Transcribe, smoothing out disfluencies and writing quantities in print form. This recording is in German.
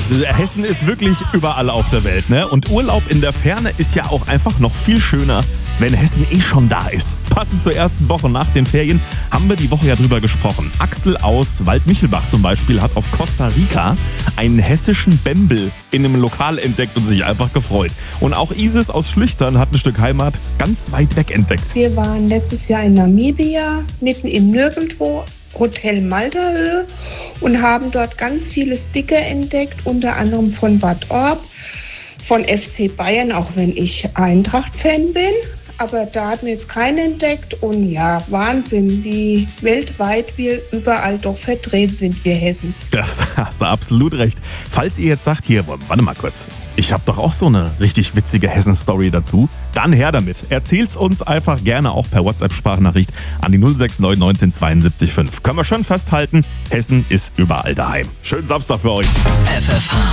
Hessen ist wirklich überall auf der Welt, ne? Und Urlaub in der Ferne ist ja auch einfach noch viel schöner, wenn Hessen eh schon da ist. Passend zur ersten Woche nach den Ferien haben wir die Woche ja drüber gesprochen. Axel aus Waldmichelbach zum Beispiel hat auf Costa Rica einen hessischen Bembel in einem Lokal entdeckt und sich einfach gefreut. Und auch Isis aus Schlüchtern hat ein Stück Heimat ganz weit weg entdeckt. Wir waren letztes Jahr in Namibia, mitten im Nirgendwo, Hotel Malterhöhe, und haben dort ganz viele Sticker entdeckt, unter anderem von Bad Orb, von FC Bayern, auch wenn ich Eintracht-Fan bin. Aber da hatten wir jetzt keinen entdeckt. Und ja, Wahnsinn, wie weltweit wir überall doch vertreten sind, wir Hessen. Das hast du absolut recht. Falls ihr jetzt sagt, hier, warte mal kurz, ich habe doch auch so eine richtig witzige Hessen-Story dazu, dann her damit. Erzählt's uns einfach gerne auch per WhatsApp-Sprachnachricht an die 069 19 72 5. Können wir schon festhalten, Hessen ist überall daheim. Schönen Samstag für euch. FFH